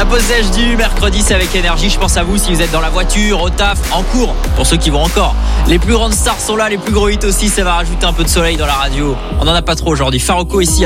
La pause déj du mercredi, c'est avec énergie. Je pense à vous si vous êtes dans la voiture, au taf, en cours, pour ceux qui vont encore. Les plus grandes stars sont là, les plus gros hits aussi, ça va rajouter un peu de soleil dans la radio. On en a pas trop aujourd'hui. Faroko ici.